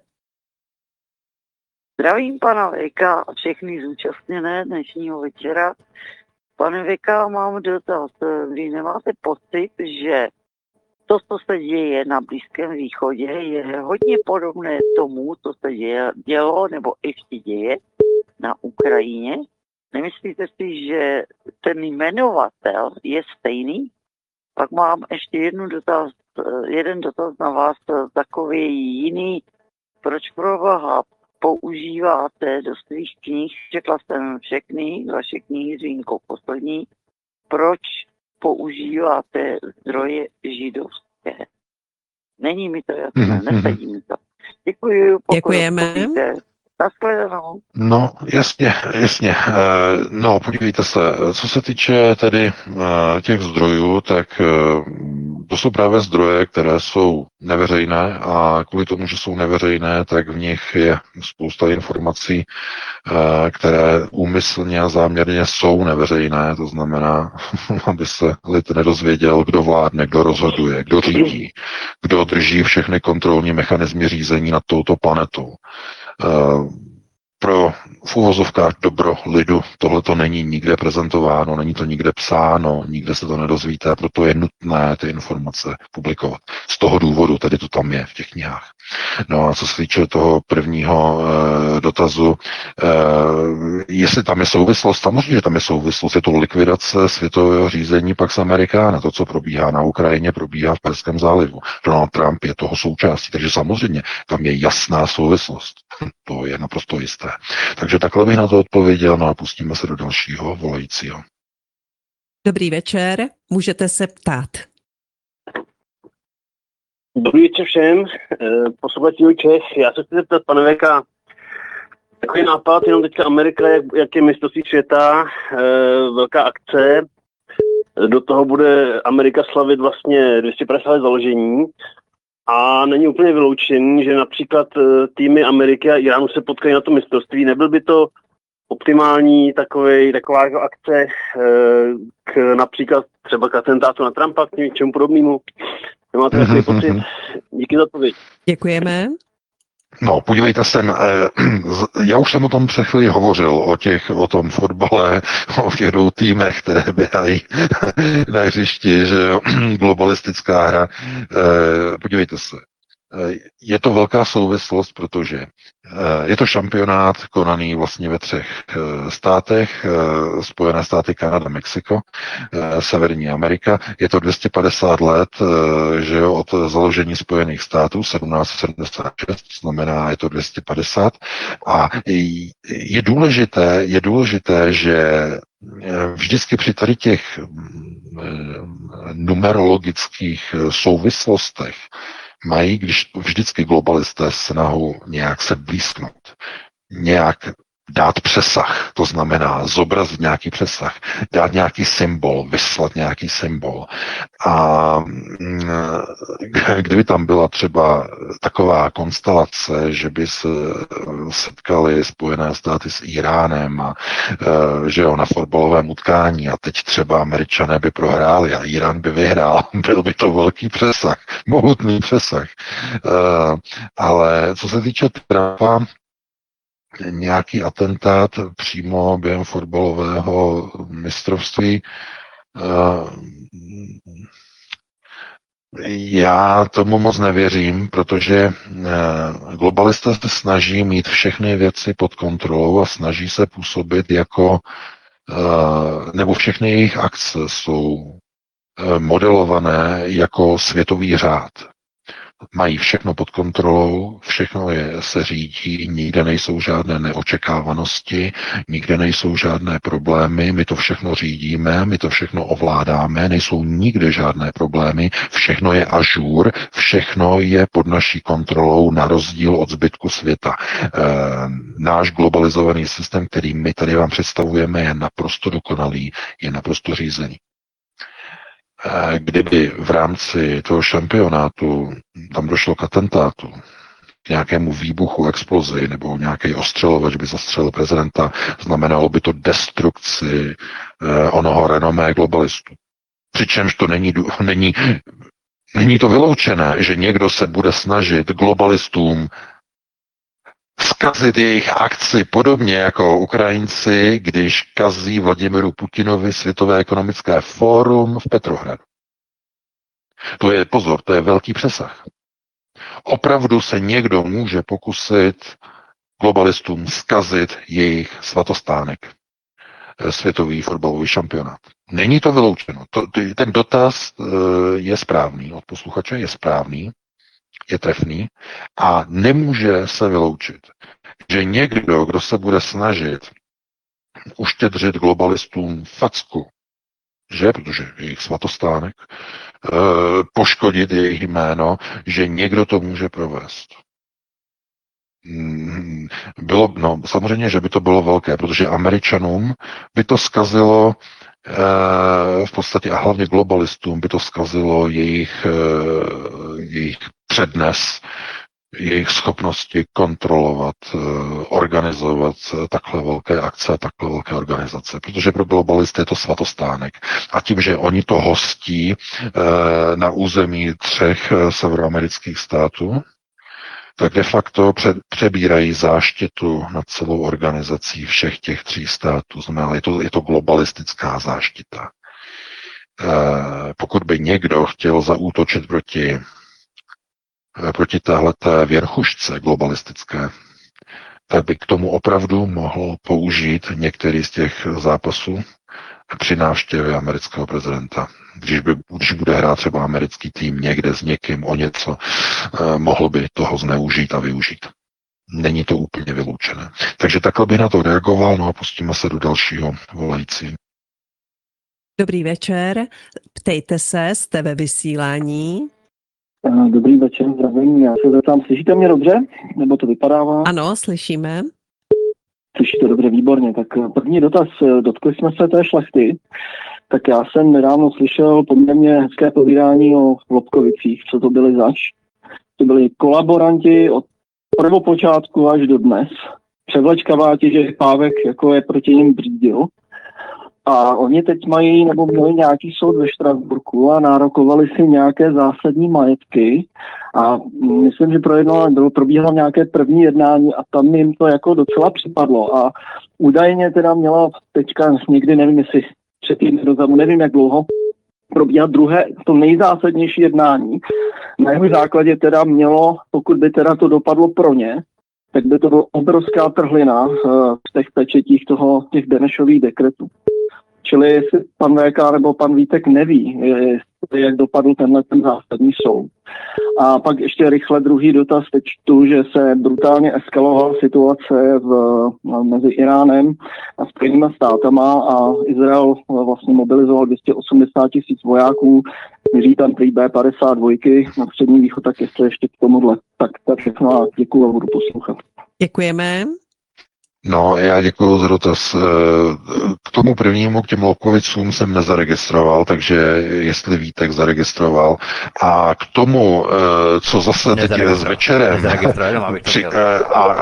[SPEAKER 7] Zdravím pana Veka a všechny zúčastněné dnešního večera. Pane Veka, mám dotaz. Vy nemáte pocit, že to, co se děje na Blízkém východě, je hodně podobné tomu, co se dělo nebo ještě děje na Ukrajině? Nemyslíte si, že ten jmenovatel je stejný? Pak mám ještě jeden dotaz na vás, takový jiný. Proč proboha používáte do svých knih, četla jsem všechny, vaše knihy s výjimkou poslední, proč používáte zdroje židovské? Není mi to jasné, nesedí mi to. Děkuji.
[SPEAKER 3] Děkujeme.
[SPEAKER 7] Nashledanou.
[SPEAKER 1] No, jasně. No, podívejte se, co se týče tedy těch zdrojů, tak to jsou právě zdroje, které jsou neveřejné a kvůli tomu, že jsou neveřejné, tak v nich je spousta informací, které úmyslně a záměrně jsou neveřejné, to znamená, aby se lid nedozvěděl, kdo vládne, kdo rozhoduje, kdo řídí, kdo drží všechny kontrolní mechanismy řízení nad touto planetou. Pro v uvozovkách dobro lidu tohle to není nikde prezentováno, není to nikde psáno, nikde se to nedozvíte, proto je nutné ty informace publikovat. Z toho důvodu tedy to tam je v těch knihách. No a co se týče toho prvního dotazu, jestli tam je souvislost, samozřejmě, že tam je souvislost, je to likvidace světového řízení Pax Americana, to, co probíhá na Ukrajině, probíhá v Perském zálivu. Donald Trump je toho součástí, takže samozřejmě tam je jasná souvislost. To je naprosto jisté. Takže takhle bych na to odpověděl, no a pustíme se do dalšího volajícího.
[SPEAKER 3] Dobrý večer, můžete se ptát.
[SPEAKER 8] Dobrý večer všem, posluchači Čech. Já se chci zeptat, pane Veka, takový nápad, jenom teďka Amerika, jak je mistrovství světa, velká akce, do toho bude Amerika slavit vlastně 250 let založení a není úplně vyloučený, že například týmy Ameriky a Iránu se potkají na to mistrovství. Nebyl by to optimální taková akce například třeba k atentátu na Trumpa, k něčemu podobnému? Nemáte takový pocit? Díky za odpověď.
[SPEAKER 3] Děkujeme.
[SPEAKER 1] No, podívejte se, já už jsem o tom před chvíli hovořil, o tom fotbale, o těch 2 týmech, které běhají na hřišti, že globalistická hra. Podívejte se, je to velká souvislost, protože je to šampionát konaný vlastně ve 3 státech, Spojené státy, Kanada, Mexiko, Severní Amerika. Je to 250 let, že jo, od založení Spojených států, 1776, znamená, je to 250. A je důležité, že vždycky při tady těch numerologických souvislostech mají vždycky globalisté snahu nějak se blízknout, nějak dát přesah, to znamená zobrazit nějaký přesah, dát nějaký symbol, vyslat nějaký symbol. A kdyby tam byla třeba taková konstelace, že by se setkali Spojené státy s Iránem a že jo, na fotbalovém utkání a teď třeba Američané by prohráli a Irán by vyhrál, byl by to velký přesah, mohutný přesah. Ale co se týče Trumpa, nějaký atentát přímo během fotbalového mistrovství, Já tomu moc nevěřím, protože globalisté se snaží mít všechny věci pod kontrolou a snaží se působit jako, nebo všechny jejich akce jsou modelované jako světový řád. Mají všechno pod kontrolou, všechno se řídí, nikde nejsou žádné neočekávanosti, nikde nejsou žádné problémy, my to všechno řídíme, my to všechno ovládáme, nejsou nikde žádné problémy, všechno je ažur, všechno je pod naší kontrolou na rozdíl od zbytku světa. Náš globalizovaný systém, který my tady vám představujeme, je naprosto dokonalý, je naprosto řízený. Kdyby v rámci toho šampionátu tam došlo k atentátu, k nějakému výbuchu, explozi, nebo nějaký ostřelovač by zastřelil prezidenta, znamenalo by to destrukci onoho renomé globalistů. Přičemž to není to vyloučené, že někdo se bude snažit globalistům zkazit jejich akci podobně jako Ukrajinci, když kazí Vladimiru Putinovi Světové ekonomické fórum v Petrohradu. To je, pozor, to je velký přesah. Opravdu se někdo může pokusit globalistům zkazit jejich svatostánek, světový fotbalový šampionát. Není to vyloučeno. Ten dotaz je správný, od posluchače je správný, je trefný a nemůže se vyloučit, že někdo, kdo se bude snažit uštědřit globalistům facku, že, protože jejich svatostánek, poškodit jejich jméno, že někdo to může provést. Samozřejmě, že by to bylo velké, protože Američanům by to zkazilo v podstatě a hlavně globalistům by to zkazilo jejich přednes, jejich schopnosti kontrolovat, organizovat takhle velké akce a takhle velké organizace, protože pro globalisty je to svatostánek. A tím, že oni to hostí na území 3 severoamerických států, tak de facto přebírají záštitu nad celou organizací všech těch 3 států. Znamená, je to globalistická záštita. Pokud by někdo chtěl zaútočit proti téhleté věrchušce globalistické, tak by k tomu opravdu mohl použít některý z těch zápasů při návštěvě amerického prezidenta. Když bude hrát třeba americký tým někde s někým o něco, mohl by toho zneužít a využít. Není to úplně vyloučené. Takže takhle bych na to reagoval, no a pustíme se do dalšího volající.
[SPEAKER 3] Dobrý večer, ptejte se, jste ve vysílání.
[SPEAKER 9] Dobrý večer, zdravím, já se zeptám, slyšíte mě dobře, nebo to vypadává?
[SPEAKER 3] Ano, slyšíme.
[SPEAKER 9] Slyšíte dobře, výborně, tak první dotaz, dotkli jsme se té šlechty, tak já jsem nedávno slyšel poměrně hezké povídání o Lobkovicích, co to byli zač. To byli kolaboranti od prvopočátku až do dnes, převlečkaváti, že Pávek jako je proti nim břídil. A oni teď mají, nebo měli nějaký soud ve Štrasburku a nárokovali si nějaké zásadní majetky a myslím, že probíhalo nějaké první jednání a tam jim to jako docela připadlo a údajně teda měla teďka někdy, nevím jestli 3 týdny dozadu, nevím jak dlouho, probíhat druhé, to nejzásadnější jednání. Na jeho základě teda mělo, pokud by teda to dopadlo pro ně, tak by to byla obrovská trhlina v těch pečetích těch Benešových dekretů. Čili jestli pan VK nebo pan Vítek neví, jak dopadl ten zásadní soud. A pak ještě rychle druhý dotaz, teď čtu, že se brutálně eskalovala situace mezi Iránem a Spojenými státama a Izrael vlastně mobilizoval 280 000 vojáků, míří tam prý B-52 na Střední východ, tak jestli ještě k tomuhle. Tak to je všechno a děkuju a budu poslouchat.
[SPEAKER 3] Děkujeme.
[SPEAKER 1] No, já děkuji za dotaz. K tomu prvnímu, k těm Lobkovicům jsem nezaregistroval, takže jestli Vítek zaregistroval. A k tomu, co zase teď je s večerem,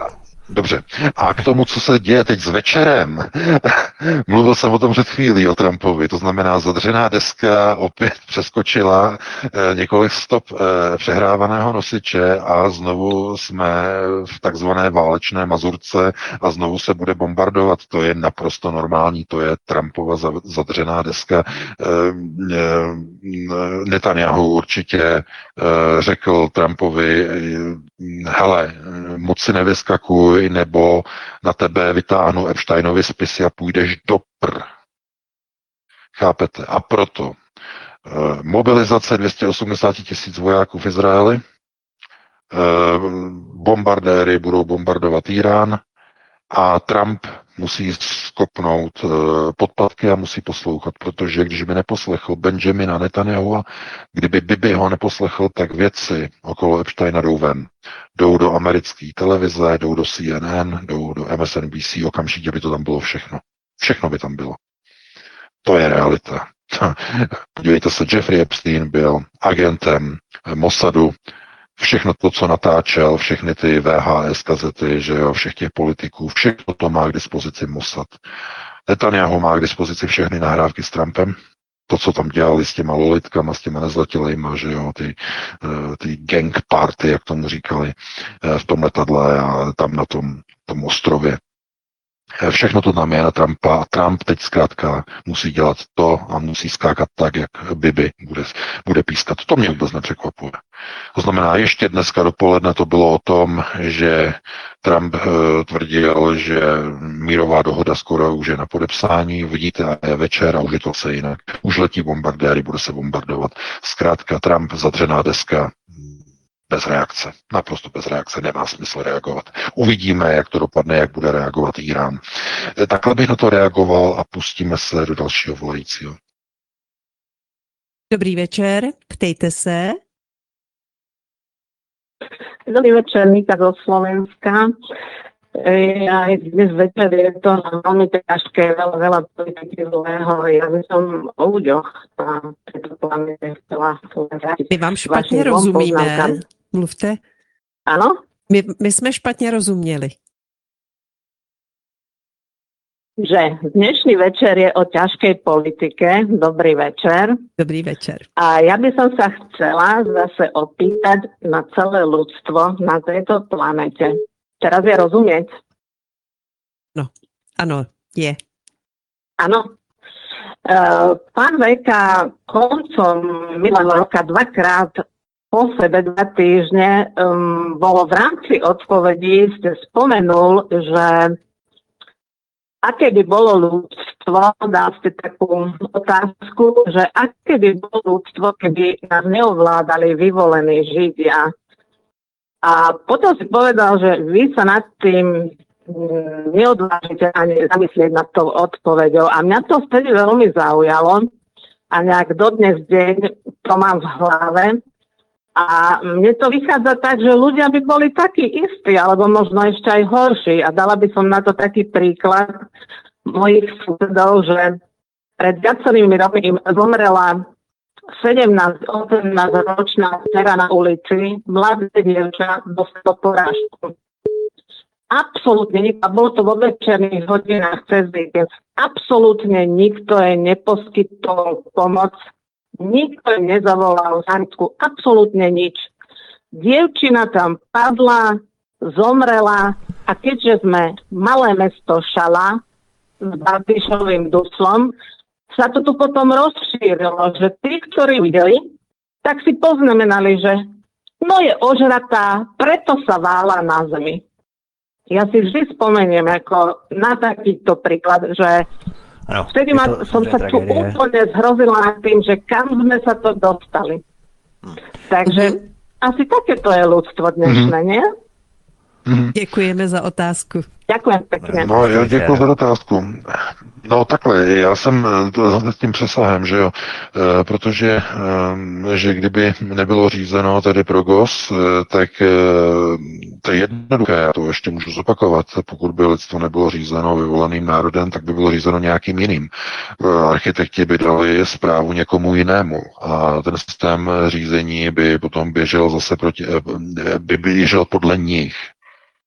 [SPEAKER 1] Dobře. A k tomu, co se děje teď s večerem, mluvil jsem o tom před chvílí, o Trumpovi, to znamená zadřená deska opět přeskočila několik stop přehrávaného nosiče a znovu jsme v takzvané válečné mazurce a znovu se bude bombardovat. To je naprosto normální, to je Trumpova zadřená deska. Netanyahu určitě řekl Trumpovi, hele, moc si nevyskakuj, nebo na tebe vytáhnu Epsteinovy spisy a půjdeš do Chápete? A proto mobilizace 280 000 vojáků v Izraeli, bombardéry budou bombardovat Irán a Trump musí skopnout podpatky a musí poslouchat, protože když by neposlechl Benjamina Netanyahua, kdyby Bibi ho neposlechl, tak vědci okolo Epsteina jdou ven. Jdou do americké televize, jdou do CNN, jdou do MSNBC, okamžitě by to tam bylo všechno. Všechno by tam bylo. To je realita. Podívejte se, Jeffrey Epstein byl agentem Mossadu, všechno to, co natáčel, všechny ty VHS kazety, že jo, všech těch politiků, všechno to má k dispozici Mossad. Netanyahu má k dispozici všechny nahrávky s Trumpem, to, co tam dělali s těma lolitkama, s těma nezletilejma, že jo, ty gang party, jak tomu říkali, v tom letadle a tam na tom ostrově. Všechno to tam je na Trumpa a Trump teď zkrátka musí dělat to a musí skákat tak, jak Bibi bude pískat. To mě vůbec nepřekvapuje. To znamená, ještě dneska dopoledne to bylo o tom, že Trump tvrdil, že mírová dohoda skoro už je na podepsání, vidíte, a je večer a už je to se jinak. Už letí bombardéry, bude se bombardovat. Zkrátka Trump zadřená deska, bez reakce. Naprosto bez reakce. Nemá smysl reagovat. Uvidíme, jak to dopadne, jak bude reagovat Irán. Takhle bych na to reagoval a pustíme se do dalšího volajícího.
[SPEAKER 3] Dobrý večer, ptejte se.
[SPEAKER 10] Dobrý večer, Mika zo Slovenska. Aj dnes večer je to veľmi ťažké, veľa politiky zlého. Ja by som o ľuďoch na tejto planete chcela vrátiť.
[SPEAKER 3] My vám špatně rozumíme. Mluvte.
[SPEAKER 10] Ano?
[SPEAKER 3] My jsme špatně rozuměli.
[SPEAKER 10] Že dnešný večer je o ťažkej politike. Dobrý večer.
[SPEAKER 3] Dobrý večer.
[SPEAKER 10] A ja by som sa chcela zase opýtať na celé ľudstvo na tejto planete. Teraz je rozumieť?
[SPEAKER 3] No, ano, je.
[SPEAKER 10] Áno. Pán Veka koncom minulého roka dvakrát po sebe 2 týždne bolo v rámci odpovedí, ste spomenul, že aké by bolo ľudstvo, dal ste takú otázku, že aké by bolo ľudstvo, keby nás neovládali vyvolení Židia. A potom si povedal, že vy sa nad tým neodvážite ani zamyslieť nad tou odpoveďou. A mňa to vtedy veľmi zaujalo a nejak dodnes deň to mám v hlave. A mne to vychádza tak, že ľudia by boli takí istí, alebo možno ešte aj horší. A dala by som na to taký príklad mojich susedov, že pred viacerými rokmi zomrela 17-18 ročná dcera na ulici, mladé dievča, dostalo porážku. Absolútne nikto, a bolo to vo večerných hodinách cez víkend, absolútne nikto jej neposkytol pomoc, nikto jej nezavolal sanitku, absolútne nič. Dievčina tam padla, zomrela a keďže sme malé mesto Šala s Barbišovým duslom, sa to tu potom rozšírilo, že tí, ktorí videli, tak si poznamenali, že no je ožratá, preto sa vála na zemi. Ja si vždy spomeniem ako na takýto príklad, že
[SPEAKER 2] ano,
[SPEAKER 10] vtedy som sa tu úplne zhrozila nad tým, že kam sme sa to dostali. Takže asi takéto je ľudstvo dnešné, nie?
[SPEAKER 3] Děkujeme za otázku.
[SPEAKER 10] Děkujem pěkně.
[SPEAKER 1] No, já děkuji za otázku. No takhle, já jsem s tím přesahem, že jo, protože že kdyby nebylo řízeno tady Progos, tak to je jednoduché, já to ještě můžu zopakovat, pokud by lidstvo nebylo řízeno vyvoleným národem, tak by bylo řízeno nějakým jiným. Architekti by dali správu někomu jinému a ten systém řízení by potom běžel zase by běžel podle nich.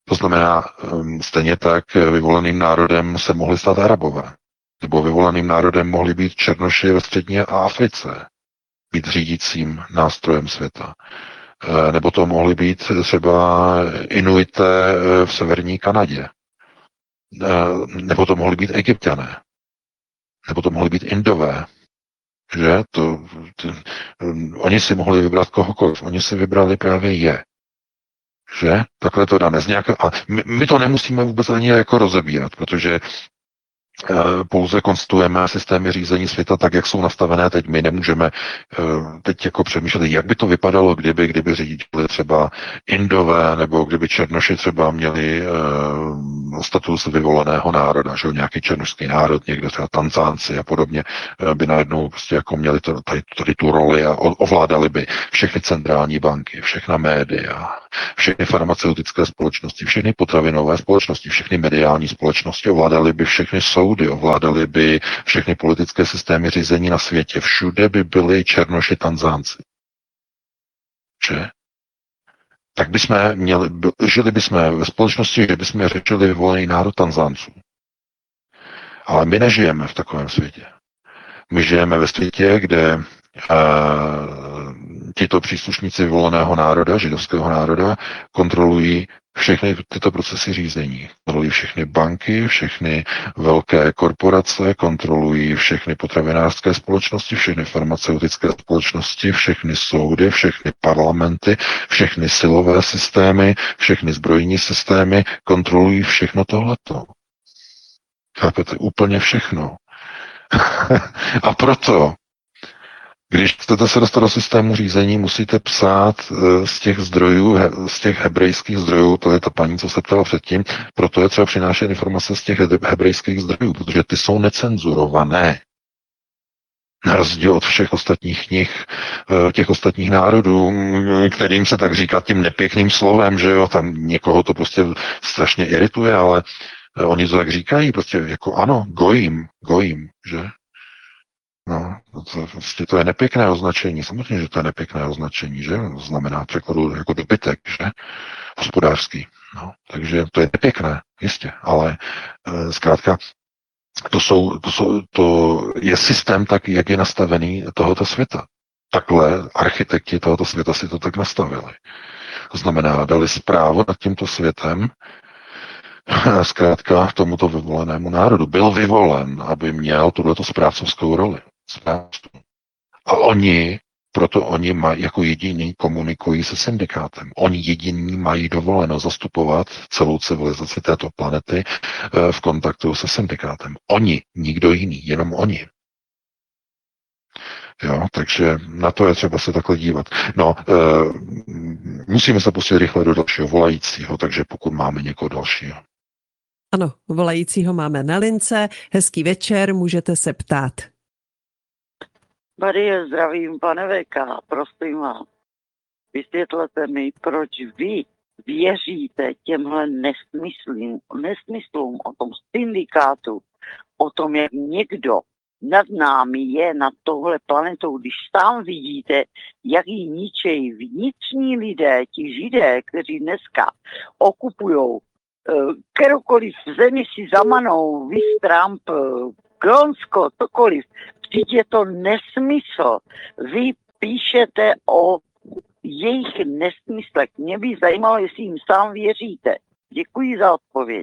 [SPEAKER 1] To znamená, stejně tak vyvoleným národem se mohli stát Arabové. Nebo vyvoleným národem mohli být Černoši ve střední Africe, být řídícím nástrojem světa. Nebo to mohli být třeba Inuité v severní Kanadě. Nebo to mohli být Egypťané. Nebo to mohli být Indové. Že? Oni si mohli vybrat kohokoliv. Oni si vybrali právě je. Že? Takhle to dáme. A my to nemusíme vůbec ani jako rozebírat, protože pouze konstruujeme systémy řízení světa tak, jak jsou nastavené teď. My nemůžeme teď jako přemýšlet, jak by to vypadalo, kdyby řídili třeba Indové, nebo kdyby Černoši třeba měli status vyvoleného národa, že nějaký černošský národ, někde třeba Tanzánci a podobně, by najednou prostě jako měli tady tu roli a ovládali by všechny centrální banky, všechna média, všechny farmaceutické společnosti, všechny potravinové společnosti, všechny mediální společnosti, ovládali by všechny soudy, ovládali by všechny politické systémy řízení na světě. Všude by byli Černoši, Tanzánci. Že? Tak žili bychom ve společnosti, že bychom řešili vyvolený národ Tanzánců. Ale my nežijeme v takovém světě. My žijeme ve světě, kde tito příslušníci vyvoleného národa, židovského národa, kontrolují všechny tyto procesy řízení. Kontrolují všechny banky, všechny velké korporace, kontrolují všechny potravinářské společnosti, všechny farmaceutické společnosti, všechny soudy, všechny parlamenty, všechny silové systémy, všechny zbrojní systémy, kontrolují všechno tohleto. Chápete? Úplně všechno. A proto, když chcete se dostat do systému řízení, musíte psát z těch zdrojů, z těch hebrejských zdrojů, to je ta paní, co se ptala předtím, proto je třeba přinášet informace z těch hebrejských zdrojů, protože ty jsou necenzurované. Na rozdíl od všech ostatních knih, těch ostatních národů, kterým se tak říká tím nepěkným slovem, že jo, tam někoho to prostě strašně irituje, ale oni to tak říkají, prostě jako ano, gojím, že? No, to je nepěkné označení. Samozřejmě, že to je nepěkné označení, že? To znamená překladu jako dobytek, že? Hospodářský. No, takže to je nepěkné, jistě, ale zkrátka to je systém tak, jak je nastavený tohoto světa. Takhle architekti tohoto světa si to tak nastavili. To znamená, dali správu nad tímto světem zkrátka tomuto vyvolenému národu. Byl vyvolen, aby měl tuhleto správcovskou roli. A proto oni jako jediní komunikují se syndikátem. Oni jediní mají dovoleno zastupovat celou civilizaci této planety v kontaktu se syndikátem. Oni, nikdo jiný, jenom oni. Jo, takže na to je třeba se takhle dívat. No, musíme se pustit rychle do dalšího volajícího, takže pokud máme někoho dalšího.
[SPEAKER 3] Ano, volajícího máme na lince. Hezký večer, můžete se ptát.
[SPEAKER 7] Marie, zdravím, pane VK, prosím vás. Vysvětlete mi, proč vy věříte těmhle nesmyslům o tom syndikátu, o tom, jak někdo nad námi je nad touhle planetou, když sám vidíte, jak ji ničejí vnitřní lidé, ti židé, kteří dneska okupujou kteroukoliv zemi si zamanou, vy Trump, Grónsko, cokoliv. Vždyť je to nesmysl. Vy píšete o jejich nesmyslech. Mě by zajímalo, jestli jim sám věříte. Děkuji za odpověď.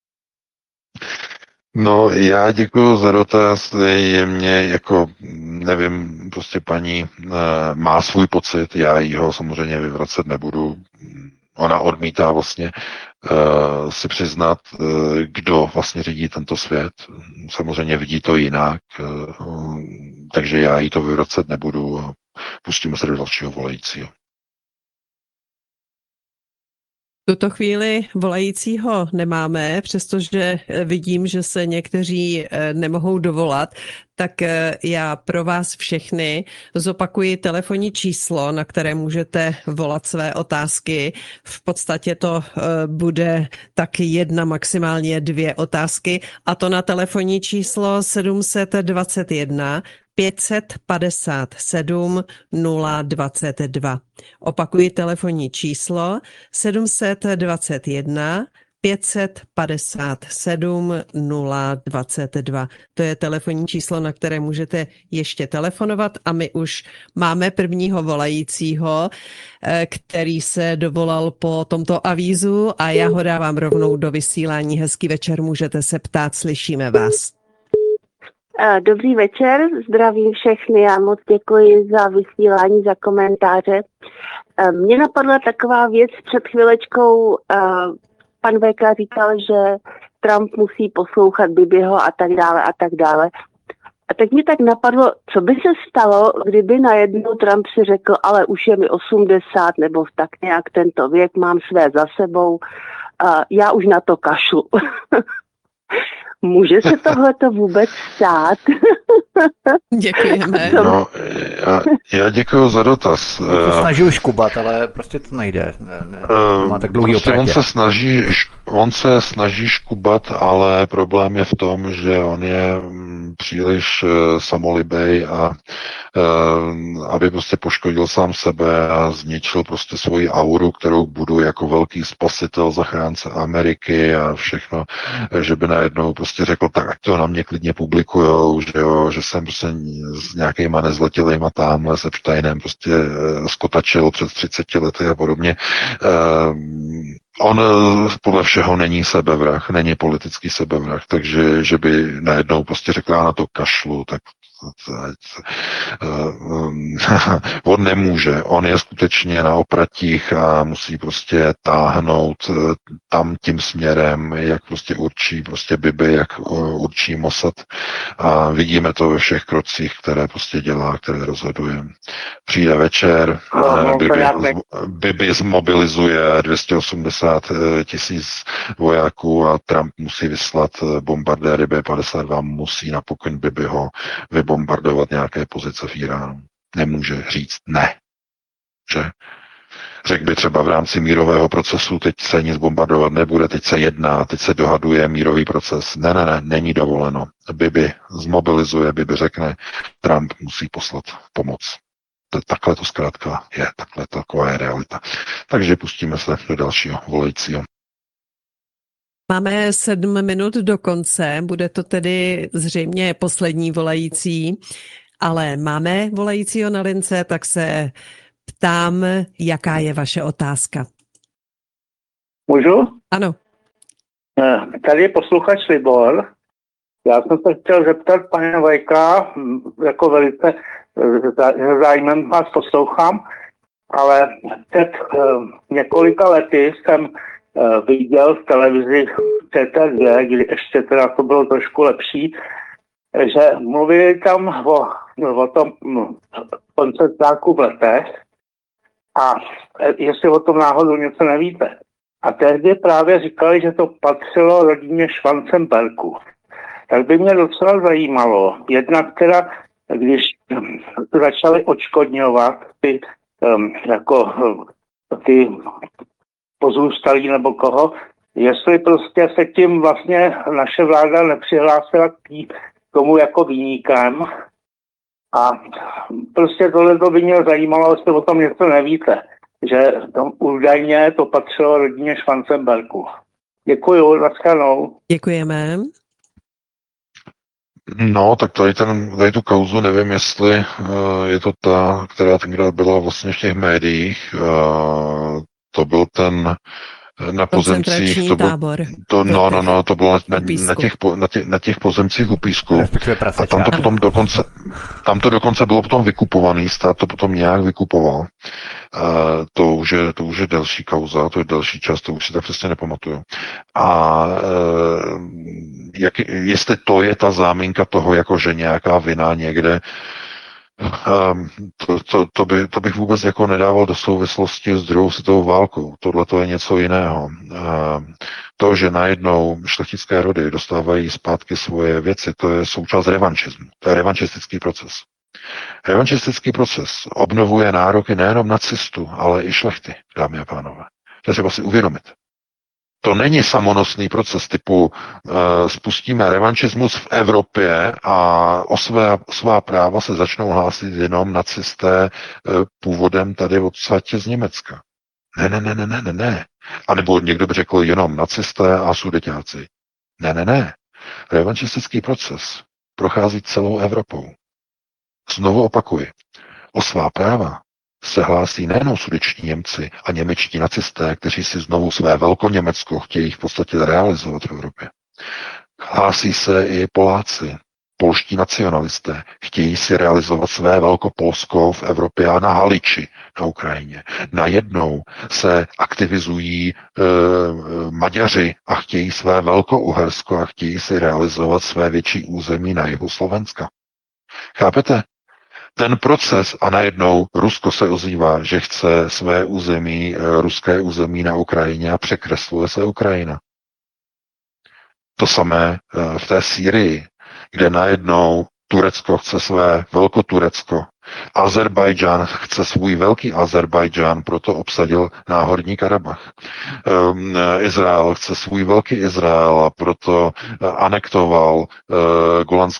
[SPEAKER 1] No, já děkuji za dotaz. Je mě jako, nevím, prostě paní má svůj pocit, já jí ho samozřejmě vyvracet nebudu. Ona odmítá vlastně si přiznat, kdo vlastně řídí tento svět. Samozřejmě vidí to jinak, takže já jí to vyvracet nebudu a pustíme se do dalšího volajícího.
[SPEAKER 3] V tuto chvíli volajícího nemáme, přestože vidím, že se někteří nemohou dovolat, tak já pro vás všechny zopakuji telefonní číslo, na které můžete volat své otázky. V podstatě to bude taky 1, maximálně 2 otázky, a to na telefonní číslo 721 557 022. Opakuji telefonní číslo 721 557 022. To je telefonní číslo, na které můžete ještě telefonovat, a my už máme prvního volajícího, který se dovolal po tomto avízu, a já ho dávám rovnou do vysílání. Hezký večer, můžete se ptát, slyšíme vás.
[SPEAKER 11] Dobrý večer, zdravím všechny, já moc děkuji za vysílání, za komentáře. Mně napadla taková věc před chvilečkou, pan VK říkal, že Trump musí poslouchat Bibiho a tak dále a tak dále. A teď mi tak napadlo, co by se stalo, kdyby najednou Trump si řekl, ale už je mi 80 nebo tak nějak tento věk, mám své za sebou, já už na to kašlu. Může se tohleto vůbec stát?
[SPEAKER 3] Děkujeme.
[SPEAKER 1] No, já děkuji za dotaz.
[SPEAKER 2] To snaží už kubat, ale prostě to nejde. Má tak dlouhý
[SPEAKER 1] prostě
[SPEAKER 2] opratě.
[SPEAKER 1] on se snaží škubat, ale problém je v tom, že on je příliš samolibej a aby prostě poškodil sám sebe a zničil prostě svoji auru, kterou budu jako velký spasitel, zachránce Ameriky a všechno, že by najednou prostě řekl, tak ať to na mě klidně publikujou, že jsem prostě s nějakýma nezletilejma tamhle se Epsteinem prostě skotačil před 30 lety a podobně. On podle všeho není sebevrah, není politický sebevrah, takže že by najednou prostě řekl, já na to kašlu, tak on nemůže, on je skutečně na opratích a musí prostě táhnout tam tím směrem, jak prostě určí prostě Bibi, jak určí Mossad, a vidíme to ve všech krocích, které prostě dělá, které rozhoduje. Přijde večer, Bibi zmobilizuje 280 000 vojáků a Trump musí vyslat bombardéry B-52, musí na pokyn Bibiho vybombardovat nějaké pozice v Iránu. Nemůže říct ne. Že? Řekl by třeba v rámci mírového procesu, teď se nic bombardovat nebude, teď se jedná, teď se dohaduje mírový proces. Ne, není dovoleno. Bibi zmobilizuje, Bibi řekne, Trump musí poslat pomoc. Takhle to zkrátka je, taková je realita. Takže pustíme se do dalšího volajícího.
[SPEAKER 3] Máme 7 minut do konce, bude to tedy zřejmě poslední volající, ale máme volajícího na lince, tak se ptám, jaká je vaše otázka.
[SPEAKER 12] Můžu?
[SPEAKER 3] Ano.
[SPEAKER 12] Tady je posluchač Libor. Já jsem se chtěl zeptat pana Vajka, jako velice zájmem vás poslouchám, ale před několika lety jsem viděl v televizi ČT2, kdy ještě teda to bylo trošku lepší, že mluvili tam o tom koncentráku v Letech, a jestli o tom náhodou něco nevíte. A tehdy právě říkali, že to patřilo rodině Schwanzenbergů. Tak by mě docela zajímalo, jednak teda, když začali odškodňovat ty pozůstalí nebo koho, jestli prostě se tím vlastně naše vláda nepřihlásila k tomu jako viníkem. A prostě tohle by mě zajímalo, jestli o tom něco nevíte, že údajně to patřilo rodině Schwanzenbergů. Děkuju, nashledanou.
[SPEAKER 3] Děkujeme.
[SPEAKER 1] No, tak tady tu kauzu nevím, jestli je to ta, která tenkrát byla vlastně v těch médiích. To byl ten na pozemcích, to bylo na těch pozemcích u Písku. A tam to dokonce bylo potom vykupovaný, stát to potom nějak vykupoval. To už je delší kauza, to je delší čas, to už si tak přesně nepamatuju. A jestli to je ta záminka toho, jako že nějaká vina někde, To bych vůbec jako nedával do souvislosti s druhou světovou válkou. Tohle to je něco jiného. To, že najednou šlechtické rody dostávají zpátky svoje věci, to je součást revanšismu. To je revanšistický proces. Revanšistický proces obnovuje nároky nejenom nacistů, ale i šlechty, dámy a pánové. To je třeba si uvědomit. To není samonosný proces typu spustíme revanšismus v Evropě a o svá práva se začnou hlásit jenom nacisté původem tady odsaď z Německa. Ne. A nebo někdo by řekl jenom nacisté a sudeťáci. Ne. Revanšistický proces prochází celou Evropou. Znovu opakuji, o svá práva se hlásí nejenom sudeční Němci a němečtí nacisté, kteří si znovu své Velkoněmecko chtějí v podstatě realizovat v Evropě. Hlásí se i Poláci, polští nacionalisté, chtějí si realizovat své Velkopolsko v Evropě a na Haliči na Ukrajině. Najednou se aktivizují Maďaři a chtějí své Velkouhersko a chtějí si realizovat své větší území na jihu Slovenska. Chápete? Ten proces a najednou Rusko se ozývá, že chce své území, ruské území na Ukrajině a překresluje se Ukrajina. To samé v té Sýrii, kde najednou Turecko chce své Velkoturecko. Azerbajdžán chce svůj velký Azerbajdžán, proto obsadil Náhorní Karabach. Izrael chce svůj velký Izrael a proto anektoval